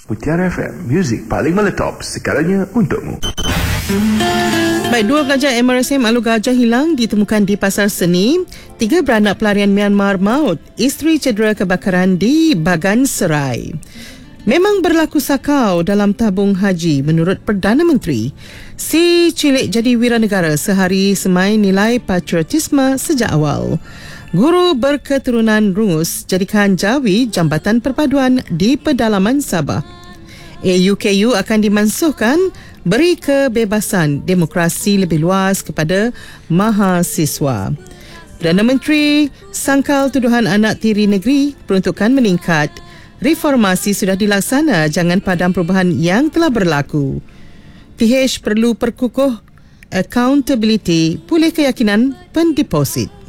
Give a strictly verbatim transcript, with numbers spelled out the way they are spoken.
Mutiara F M, muzik paling meletop segalanya untukmu. Baik, dua pelajar M R S M Alur Gajah hilang ditemukan di Pasar Seni. Tiga beranak pelarian Myanmar maut. Isteri cedera kebakaran di Bagan Serai. Memang berlaku sakau dalam tabung haji menurut Perdana Menteri. Si cilik jadi wiranegara sehari semai nilai patriotisme sejak awal. Guru berketurunan Rungus jadikan Jawi jambatan perpaduan di pedalaman Sabah. A U K U akan dimansuhkan beri kebebasan demokrasi lebih luas kepada mahasiswa. Perdana Menteri sangkal tuduhan anak tiri negeri peruntukan meningkat. Reformasi sudah dilaksana, jangan padam perubahan yang telah berlaku. P H perlu perkukuh accountability, pulih keyakinan pendeposit.